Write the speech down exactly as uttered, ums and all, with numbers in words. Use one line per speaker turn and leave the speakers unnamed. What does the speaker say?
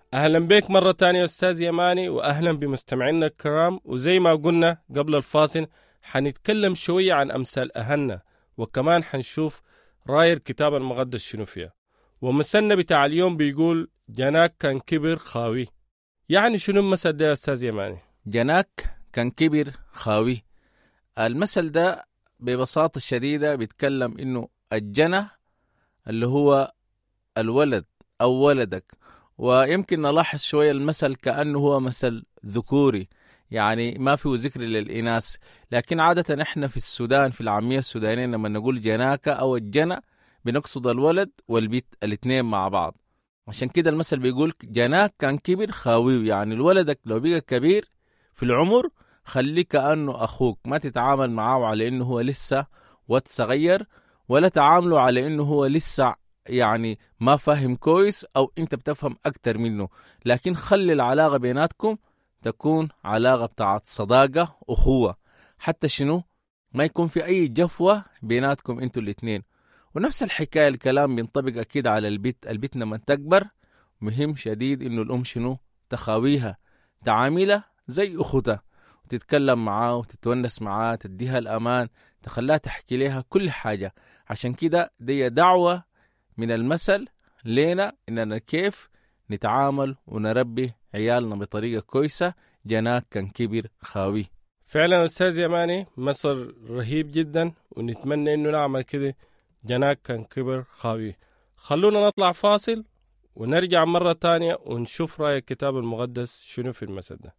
أهلا بك مرة تانية أستاذ يماني، وأهلا بمستمعينا الكرام. وزي ما قلنا قبل الفاصل حنتكلم شوية عن أمثال أهلنا، وكمان حنشوف رأي الكتاب المقدس شنو فيها. ومثلنا بتاع اليوم بيقول جناك كان كبر خاوي. يعني شنو المثل ده يا أستاذ يماني؟
جناك كان كبر خاوي. المثل ده ببساطة شديدة بيتكلم إنه الجنة اللي هو الولد أو ولدك، ويمكن نلاحظ شوية المثل كأنه هو مثل ذكوري، يعني ما فيه ذكر للإناث. لكن عادة إحنا في السودان في العامية السودانية لما نقول جناك أو الجنة بنقصد الولد والبيت الاثنين مع بعض. عشان كده المثل بيقول جناك كان كبر خاوي، يعني الولدك لو بقى كبير في العمر خليه كأنه أخوك، ما تتعامل معاه على إنه هو لسه واد صغير، ولا تعامله على إنه هو لسه يعني ما فاهم كويس أو أنت بتفهم أكتر منه. لكن خلي العلاقة بيناتكم تكون علاقة بتاعت صداقة أخوة، حتى شنو ما يكون في أي جفوة بيناتكم أنتوا الاثنين. ونفس الحكاية الكلام بينطبق أكيد على البيت. البيت لما تكبر مهم شديد إنه الأم شنو تخاويها، تعاملها زي أختها، وتتكلم معاه وتتونس معاه، تديها الأمان، تخليها تحكي لها كل حاجة. عشان كده دي دعوة من المثل لينا إننا كيف نتعامل ونربي عيالنا بطريقة كويسة. جناك كان كبير خاوي.
فعلا أستاذ يماني مثل رهيب جدا، ونتمنى إنه نعمل كده. جناك كان كبر خاوي. خلونا نطلع فاصل ونرجع مرة تانية ونشوف رأي الكتاب المقدس شنو في المثل ده.